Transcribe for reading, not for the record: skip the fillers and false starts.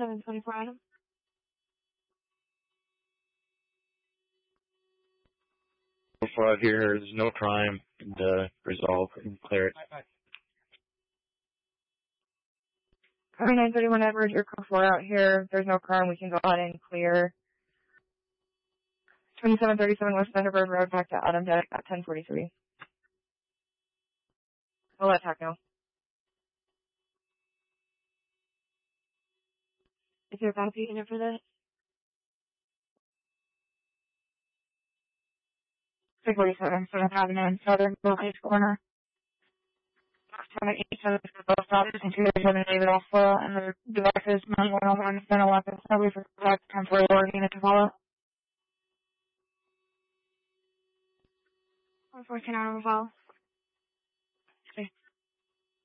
724 item. Five here, there's no crime, and resolve and clear it. 931 Edwards, you're code 4 out here. If there's no crime, we can go ahead and clear. 2737 West Thunderbird Road, back to Adam Deck at 1043. We'll let Tac know. Is there a copy in it for that? 647, 7th Avenue in Southern Northeast Corner. 787 for both offices and 237 David Alpha, and the devices 9101 Center Weapons. So we forgot temporary order unit to follow. 114 out of a file.